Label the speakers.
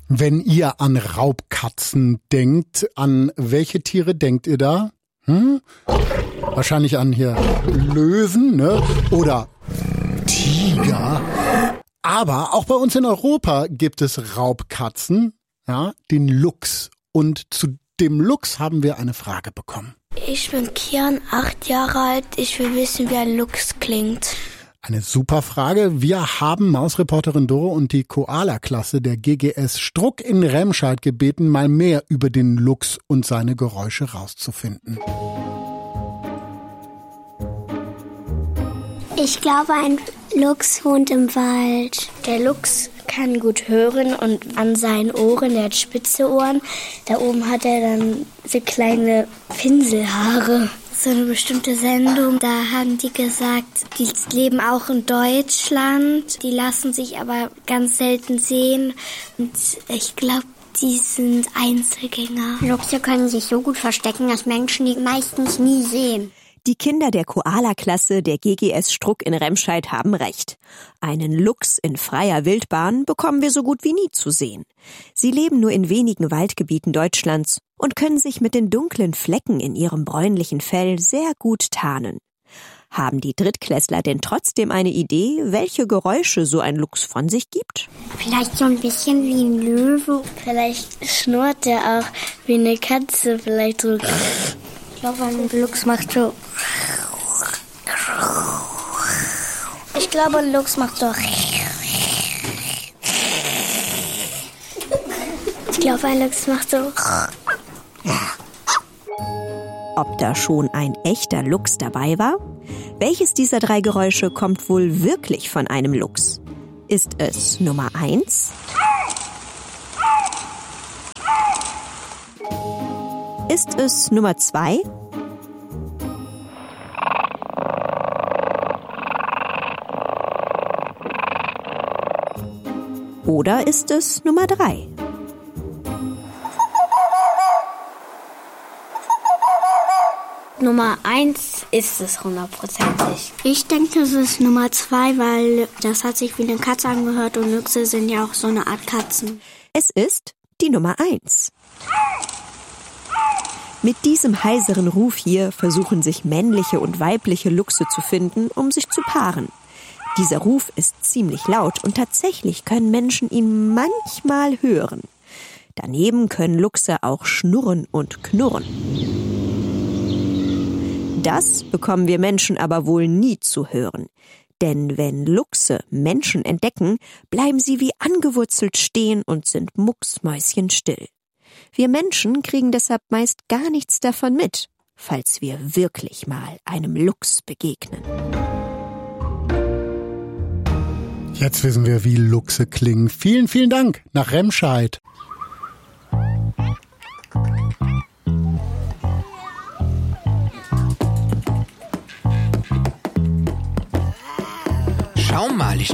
Speaker 1: Wenn ihr an Raubkatzen denkt, an welche Tiere denkt ihr da? Wahrscheinlich an hier Löwen, ne? Oder Tiger. Aber auch bei uns in Europa gibt es Raubkatzen, ja, den Luchs. Und zu dem Luchs haben wir eine Frage bekommen.
Speaker 2: Ich bin Kian, 8 Jahre alt. Ich will wissen, wie ein Luchs klingt.
Speaker 1: Eine super Frage. Wir haben Mausreporterin Doro und die Koala-Klasse der GGS Struck in Remscheid gebeten, mal mehr über den Luchs und seine Geräusche rauszufinden.
Speaker 3: Ich glaube, ein Luchs wohnt im Wald.
Speaker 2: Der Luchs kann gut hören und an seinen Ohren, der hat spitze Ohren. Da oben hat er dann so kleine Pinselhaare. So eine bestimmte Sendung, da haben die gesagt, die leben auch in Deutschland. Die lassen sich aber ganz selten sehen. Und ich glaube, die sind Einzelgänger.
Speaker 3: Luchse können sich so gut verstecken, dass Menschen die meistens nie sehen.
Speaker 4: Die Kinder der Koala-Klasse der GGS Struck in Remscheid haben recht. Einen Luchs in freier Wildbahn bekommen wir so gut wie nie zu sehen. Sie leben nur in wenigen Waldgebieten Deutschlands und können sich mit den dunklen Flecken in ihrem bräunlichen Fell sehr gut tarnen. Haben die Drittklässler denn trotzdem eine Idee, welche Geräusche so ein Luchs von sich gibt?
Speaker 3: Vielleicht so ein bisschen wie ein Löwe.
Speaker 2: Vielleicht schnurrt er auch wie eine Katze, vielleicht so.
Speaker 3: Ich glaube, ein Luchs macht so.
Speaker 2: Ich glaube, ein Luchs macht so.
Speaker 3: Ich glaube, ein Luchs macht so.
Speaker 4: Ob da schon ein echter Luchs dabei war? Welches dieser 3 Geräusche kommt wohl wirklich von einem Luchs? Ist es Nummer 1? Ist es Nummer 2? Oder ist es Nummer 3?
Speaker 2: Nummer 1 ist es 100%.
Speaker 3: Ich denke, es ist Nummer 2, weil das hat sich wie eine Katze angehört und Luchse sind ja auch so eine Art Katzen.
Speaker 4: Es ist die Nummer 1. Mit diesem heiseren Ruf hier versuchen sich männliche und weibliche Luchse zu finden, um sich zu paaren. Dieser Ruf ist ziemlich laut und tatsächlich können Menschen ihn manchmal hören. Daneben können Luchse auch schnurren und knurren. Das bekommen wir Menschen aber wohl nie zu hören. Denn wenn Luchse Menschen entdecken, bleiben sie wie angewurzelt stehen und sind mucksmäuschenstill. Wir Menschen kriegen deshalb meist gar nichts davon mit, falls wir wirklich mal einem Luchs begegnen.
Speaker 1: Jetzt wissen wir, wie Luchse klingen. Vielen, vielen Dank nach Remscheid.
Speaker 5: Schau mal, ich